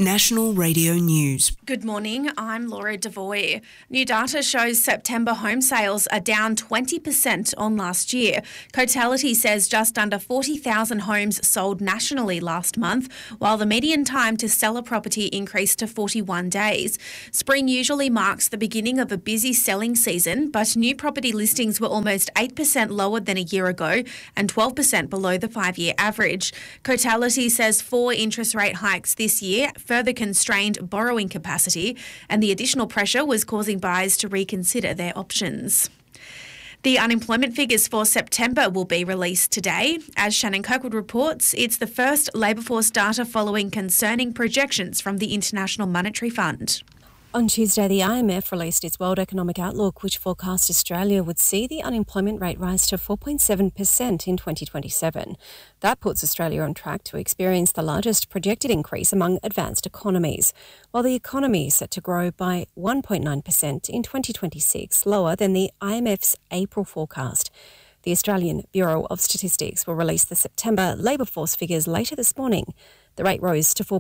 National Radio News. Good morning, I'm Laura Devoy. New data shows September home sales are down 20% on last year. Cotality says just under 40,000 homes sold nationally last month, while the median time to sell a property increased to 41 days. Spring usually marks the beginning of a busy selling season, but new property listings were almost 8% lower than a year ago and 12% below the 5-year average. Cotality says 4 interest rate hikes this year further constrained borrowing capacity, and the additional pressure was causing buyers to reconsider their options. The unemployment figures for September will be released today. As Shannon Kirkwood reports, it's the first labour force data following concerning projections from the International Monetary Fund. On Tuesday, the IMF released its World Economic Outlook, which forecast Australia would see the unemployment rate rise to 4.7% in 2027. That puts Australia on track to experience the largest projected increase among advanced economies, while the economy is set to grow by 1.9% in 2026, lower than the IMF's April forecast. The Australian Bureau of Statistics will release the September labour force figures later this morning. The rate rose to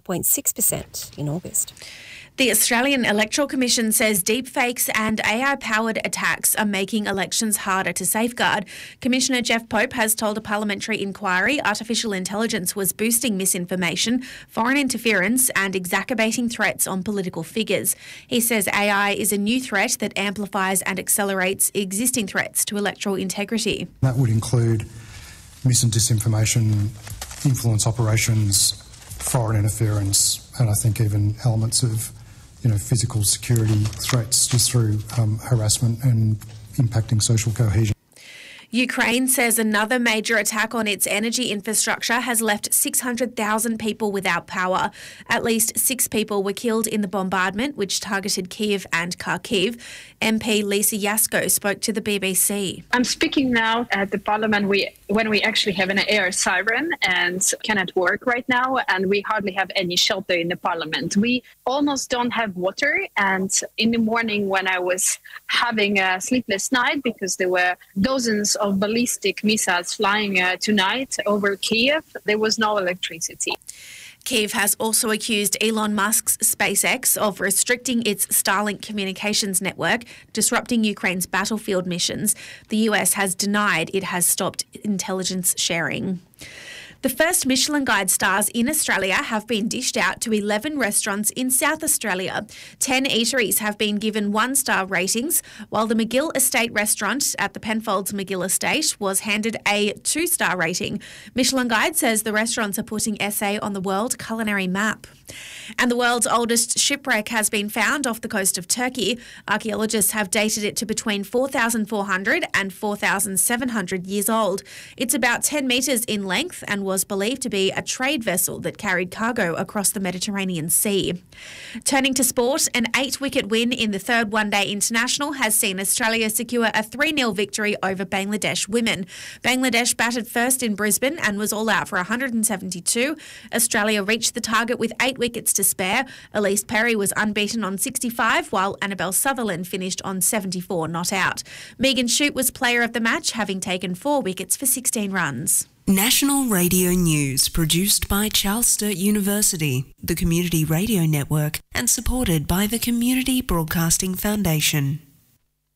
4.6% in August. The Australian Electoral Commission says deepfakes and AI-powered attacks are making elections harder to safeguard. Commissioner Jeff Pope has told a parliamentary inquiry artificial intelligence was boosting misinformation, foreign interference and exacerbating threats on political figures. He says AI is a new threat that amplifies and accelerates existing threats to electoral integrity. That would include mis and disinformation, influence operations, foreign interference, and I think even elements of physical security threats just through harassment and impacting social cohesion. Ukraine says another major attack on its energy infrastructure has left 600,000 people without power. At least 6 people were killed in the bombardment, which targeted Kyiv and Kharkiv. MP Lisa Yasko spoke to the BBC. I'm speaking now at the Parliament when we actually have an air siren and cannot work right now, and we hardly have any shelter in the Parliament. We almost don't have water, and in the morning when I was having a sleepless night because there were dozens of ballistic missiles flying tonight over Kyiv, there was no electricity. Kyiv has also accused Elon Musk's SpaceX of restricting its Starlink communications network, disrupting Ukraine's battlefield missions. The US has denied it has stopped intelligence sharing. The first Michelin Guide stars in Australia have been dished out to 11 restaurants in South Australia. 10 eateries have been given 1-star ratings, while the McGill Estate restaurant at the Penfolds McGill Estate was handed a 2-star rating. Michelin Guide says the restaurants are putting SA on the world culinary map. And the world's oldest shipwreck has been found off the coast of Turkey. Archaeologists have dated it to between 4,400 and 4,700 years old. It's about 10 metres in length and was believed to be a trade vessel that carried cargo across the Mediterranean Sea. Turning to sport, an 8-wicket win in the third one-day international has seen Australia secure a 3-0 victory over Bangladesh women. Bangladesh batted first in Brisbane and was all out for 172. Australia reached the target with 8 wickets to spare. Elise Perry was unbeaten on 65, while Annabelle Sutherland finished on 74 not out. Megan Shute was player of the match, having taken 4 wickets for 16 runs. National Radio News, produced by Charles Sturt University, the Community Radio Network, and supported by the Community Broadcasting Foundation.